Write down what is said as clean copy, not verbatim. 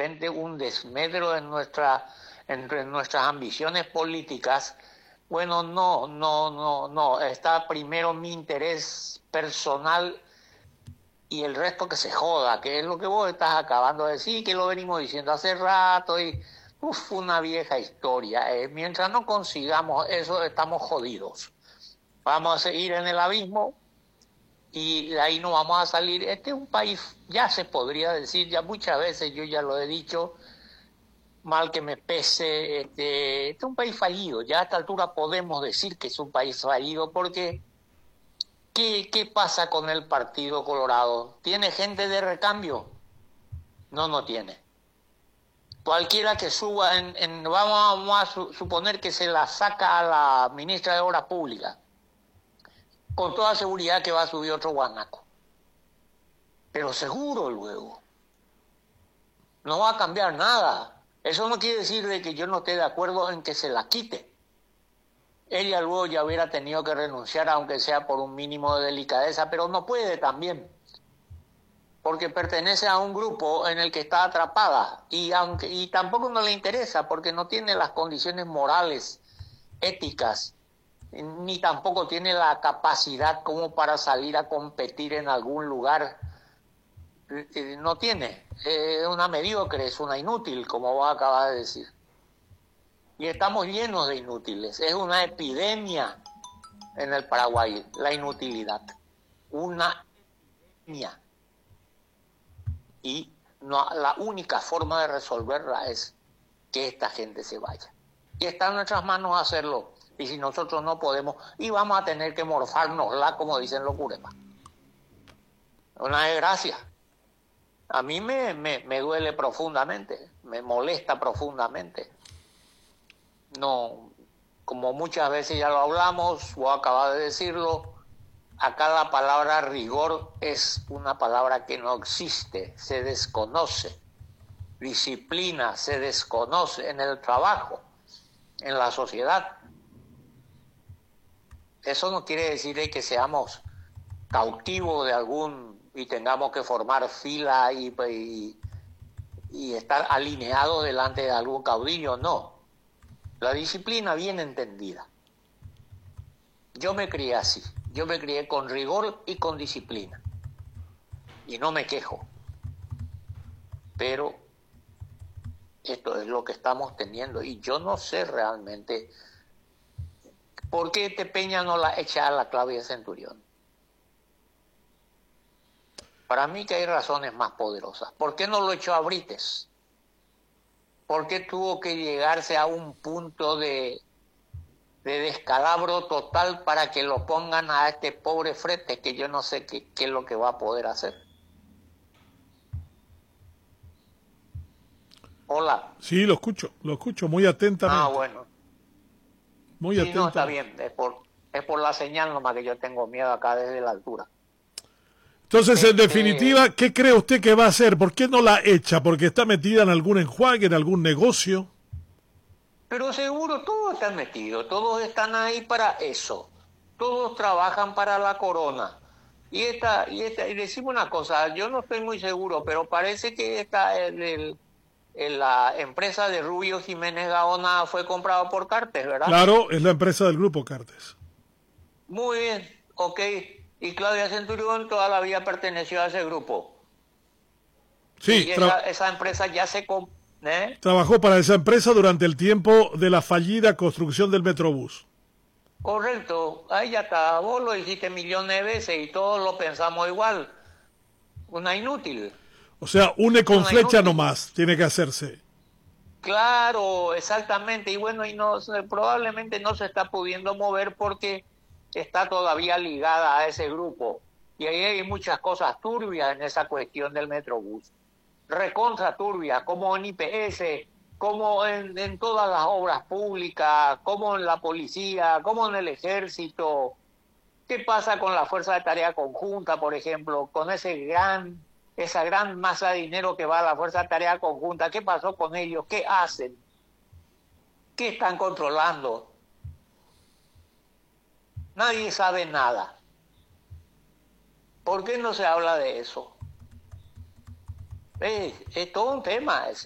repente un desmedro entre nuestras ambiciones políticas. Bueno, no, está primero mi interés personal y el resto que se joda, que es lo que vos estás acabando de decir, que lo venimos diciendo hace rato, y una vieja historia. Mientras no consigamos eso, estamos jodidos. Vamos a seguir en el abismo y de ahí no vamos a salir. Este es un país, ya se podría decir, ya muchas veces yo ya lo he dicho, mal que me pese, este es un país fallido. Ya a esta altura podemos decir que es un país fallido porque ¿qué pasa con el Partido Colorado? ¿Tiene gente de recambio? No tiene. Cualquiera que suba, vamos a suponer que se la saca a la ministra de Obras Públicas, con toda seguridad que va a subir otro guanaco. Pero seguro luego. No va a cambiar nada. Eso no quiere decir de que yo no esté de acuerdo en que se la quite. Ella luego ya hubiera tenido que renunciar, aunque sea por un mínimo de delicadeza, pero no puede también, porque pertenece a un grupo en el que está atrapada y tampoco no le interesa, porque no tiene las condiciones morales, éticas, ni tampoco tiene la capacidad como para salir a competir en algún lugar. No tiene, es una mediocre, es una inútil, como vos acabas de decir. Y estamos llenos de inútiles. Es una epidemia en el Paraguay, la inutilidad. Una epidemia. Y la única forma de resolverla es que esta gente se vaya. Y está en nuestras manos hacerlo. Y si nosotros no podemos, y vamos a tener que morfárnosla, como dicen los curemas. Una desgracia. A mí me duele profundamente, me molesta profundamente. No, como muchas veces ya lo hablamos, o acabas de decirlo, acá la palabra rigor es una palabra que no existe, se desconoce. Disciplina se desconoce en el trabajo, en la sociedad. Eso no quiere decir que seamos cautivos de algún y tengamos que formar fila y estar alineados delante de algún caudillo, no. La disciplina bien entendida. Yo me crié así, yo me crié con rigor y con disciplina. Y no me quejo. Pero esto es lo que estamos teniendo. Y yo no sé realmente por qué Peña no la echa a la Claudia Centurión. Para mí que hay razones más poderosas. ¿Por qué no lo echó a Brites? ¿Por qué tuvo que llegarse a un punto de descalabro total para que lo pongan a este pobre Frete, que yo no sé qué es lo que va a poder hacer? Hola. Sí, lo escucho muy atentamente. Ah, bueno. Muy sí, atentamente. No, está bien, es por la señal nomás que yo tengo miedo acá desde la altura. Entonces, en definitiva, ¿qué cree usted que va a hacer? ¿Por qué no la echa? ¿Porque está metida en algún enjuague, en algún negocio? Pero seguro todos están metidos, todos están ahí para eso. Todos trabajan para la corona. Y decimos una cosa, yo no estoy muy seguro, pero parece que la empresa de Rubio Jiménez Gaona fue comprada por Cartes, ¿verdad? Claro, es la empresa del grupo Cartes. Muy bien, ok. Y Claudia Centurión toda la vida perteneció a ese grupo. Sí, y esa empresa ya se... Trabajó para esa empresa durante el tiempo de la fallida construcción del Metrobús. Correcto, ahí ya está, vos lo dijiste millones de veces y todos lo pensamos igual. Una inútil. O sea, une con flecha nomás, tiene que hacerse. Claro, exactamente, y bueno, probablemente no se está pudiendo mover porque está todavía ligada a ese grupo. Y ahí hay muchas cosas turbias en esa cuestión del Metrobús. Recontra turbia, como en IPS, como en todas las obras públicas, como en la policía, como en el ejército. ¿Qué pasa con la fuerza de tarea conjunta, por ejemplo, con esa gran masa de dinero que va a la fuerza de tarea conjunta? ¿Qué pasó con ellos? ¿Qué hacen? ¿Qué están controlando? Nadie sabe nada. ¿Por qué no se habla de eso? Es todo un tema ese.